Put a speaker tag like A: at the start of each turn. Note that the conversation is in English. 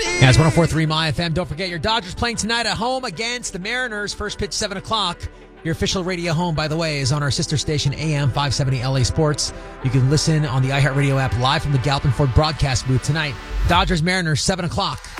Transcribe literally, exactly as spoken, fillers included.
A: Yeah, it's one oh four point three My F M. Don't forget, your Dodgers playing tonight at home against the Mariners. First pitch, seven o'clock. Your official radio home, by the way, is on our sister station, A M five seventy L A Sports. You can listen on the iHeartRadio app live from the Galpin Ford broadcast booth tonight. Dodgers Mariners, seven o'clock.